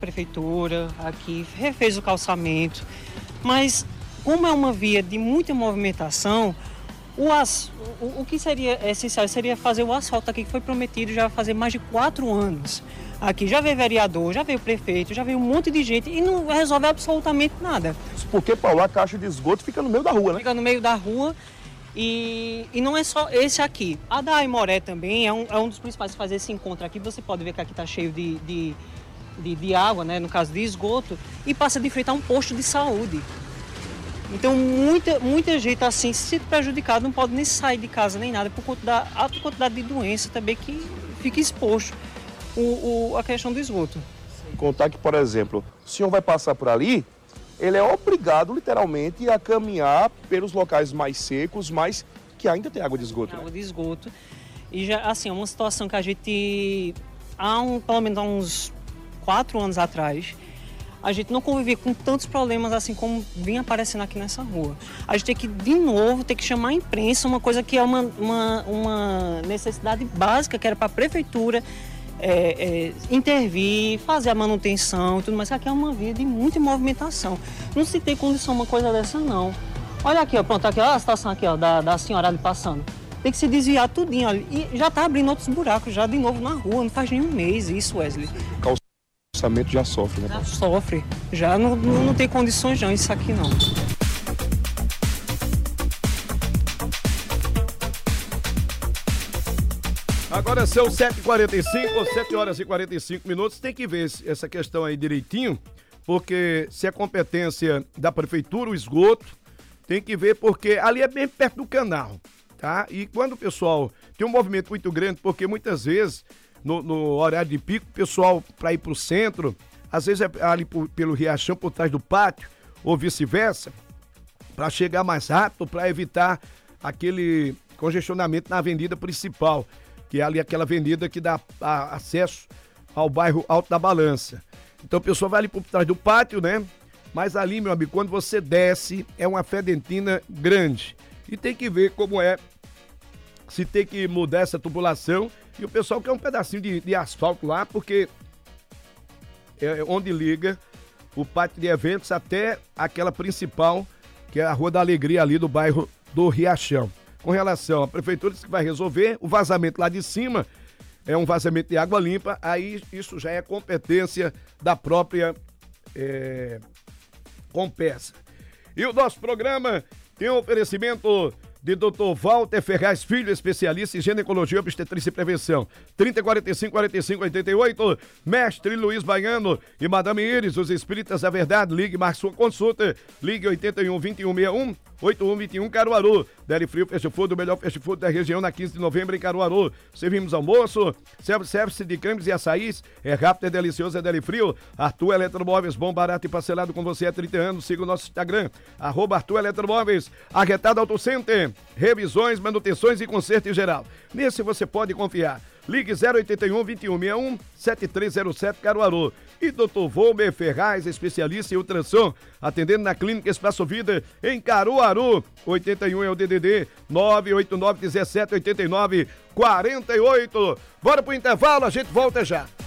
prefeitura aqui, refez o calçamento, mas como é uma via de muita movimentação, o que seria essencial seria fazer o asfalto aqui, que foi prometido já fazer mais de 4 anos. Aqui já veio vereador, já veio prefeito, já veio um monte de gente e não resolve absolutamente nada. Porque, Paulo, a caixa de esgoto fica no meio da rua, né? Fica no meio da rua e não é só esse aqui. A da Aimoré também é um dos principais que faz esse encontro aqui. Você pode ver que aqui está cheio de água, né, no caso de esgoto, e passa de frente a um posto de saúde. Então muita gente assim se prejudicada, não pode nem sair de casa nem nada por conta da alta quantidade de doença também que fica exposto a questão do esgoto. Sem contar que, por exemplo, o senhor vai passar por ali, ele é obrigado literalmente a caminhar pelos locais mais secos, mas que ainda tem água de esgoto. Água de esgoto. E já assim, é uma situação que a gente pelo menos há uns 4 anos atrás, a gente não convivia com tantos problemas assim como vinha aparecendo aqui nessa rua. A gente tem que, de novo, chamar a imprensa, uma coisa que é uma necessidade básica, que era para a prefeitura intervir, fazer a manutenção e tudo mais, que aqui é uma via de muita movimentação. Não se tem condição uma coisa dessa, não. Olha aqui, ó, pronto, aqui, ó, a situação aqui, ó, da senhora ali passando. Tem que se desviar tudinho ali. E já está abrindo outros buracos, já de novo na rua, não faz nem um mês isso, Wesley. O calçamento já sofre, né? Já sofre, já não tem condições não, isso aqui não. Agora são 7h45, 7 horas e 45 minutos, tem que ver essa questão aí direitinho, porque se é competência da prefeitura, o esgoto, tem que ver porque ali é bem perto do canal, tá? E quando o pessoal tem um movimento muito grande, porque muitas vezes no horário de pico, o pessoal para ir pro centro, às vezes é ali pelo Riachão, por trás do pátio, ou vice-versa, para chegar mais rápido, para evitar aquele congestionamento na avenida principal, que é ali aquela avenida que dá acesso ao bairro Alto da Balança. Então o pessoal vai ali por trás do pátio, né? Mas ali, meu amigo, quando você desce, é uma fedentina grande. E tem que ver como é, se tem que mudar essa tubulação. E o pessoal quer um pedacinho de asfalto lá, porque é onde liga o pátio de eventos até aquela principal, que é a Rua da Alegria ali do bairro do Riachão. Com relação à prefeitura, diz que vai resolver o vazamento lá de cima, é um vazamento de água limpa, aí isso já é competência da própria Compesa. E o nosso programa tem um oferecimento de Dr. Walter Ferraz Filho, especialista em ginecologia, obstetrícia e prevenção. 3045-4588, Mestre Luiz Baiano e Madame Iris, os Espíritas da Verdade. Ligue, marque sua consulta. Ligue 81-2161, 8121 Caruaru. Deli Frio Fast Food, o melhor fast food da região, na 15 de novembro em Caruaru. Servimos almoço, service de cremes e açaís. É rápido, é delicioso, é Deli Frio. Arthur Eletromóveis, bom, barato e parcelado com você há 30 anos. Siga o nosso Instagram, @Arthur Eletromóveis. Arretado Auto Center, revisões, manutenções e conserto em geral. Nesse você pode confiar. Ligue 081-2161 7307 Caruaru. E Dr. Volmer Ferraz, especialista em ultrassom, atendendo na Clínica Espaço Vida, em Caruaru. 81 é o DDD 989 17 89 48. Bora pro intervalo, a gente volta já.